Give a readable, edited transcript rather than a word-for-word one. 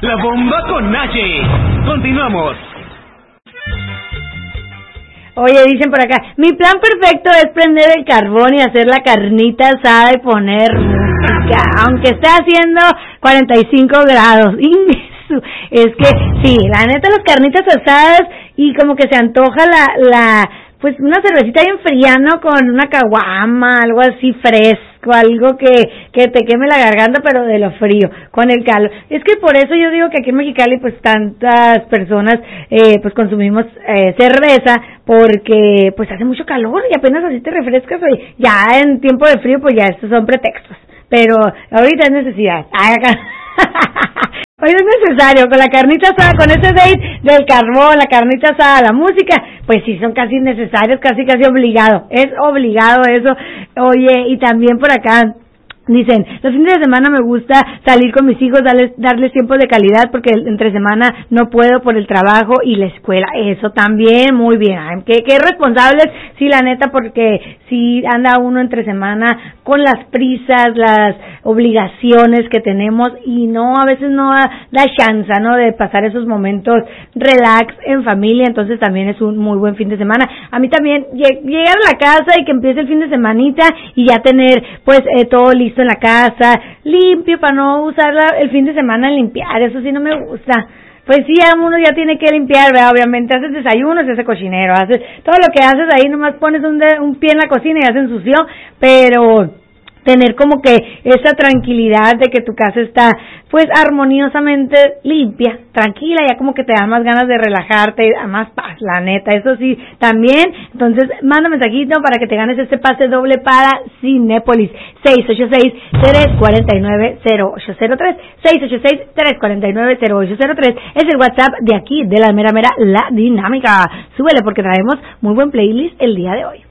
La bomba con Naye. Continuamos. Oye, dicen por acá, mi plan perfecto es prender el carbón y hacer la carnita asada y poner música, aunque esté haciendo 45 grados. Es que, sí, la neta, las carnitas asadas y como que se antoja pues una cervecita bien fría, ¿no? Con una caguama, algo así fresco, algo que te queme la garganta, pero de lo frío, con el calor. Es que por eso yo digo que aquí en Mexicali, pues tantas personas, pues consumimos cerveza, porque pues hace mucho calor y apenas así te refrescas, y ya en tiempo de frío, pues ya estos son pretextos. Pero ahorita es necesidad. Hoy es necesario, con la carnita asada, con ese date del carbón, la carnita asada, la música, pues sí, son casi necesarios, casi obligado. Es obligado eso. Oye, y también por acá dicen, los fines de semana me gusta salir con mis hijos, darles tiempo de calidad, porque entre semana no puedo por el trabajo y la escuela. Eso también, muy bien. Qué responsables, sí, la neta, porque si anda uno entre semana con las prisas, las obligaciones que tenemos, y no, a veces no da chance, ¿no?, de pasar esos momentos relax en familia. Entonces también es un muy buen fin de semana. A mí también llegar a la casa y que empiece el fin de semanita y ya tener pues todo listo en la casa, limpio, para no usar el fin de semana en limpiar. Eso sí no me gusta. Pues sí, uno ya tiene que limpiar, ¿verdad? Obviamente haces desayuno, se hace cocinero, haces todo lo que haces ahí, nomás pones un pie en la cocina y ya se ensució, pero tener como que esa tranquilidad de que tu casa está pues armoniosamente limpia, tranquila, ya como que te da más ganas de relajarte, a más paz, la neta, eso sí, también. Entonces manda mensajito para que te ganes este pase doble para Cinépolis, 686-349-0803, 686-349-0803, es el WhatsApp de aquí, de la mera La Dinámica. Súbele porque traemos muy buen playlist el día de hoy.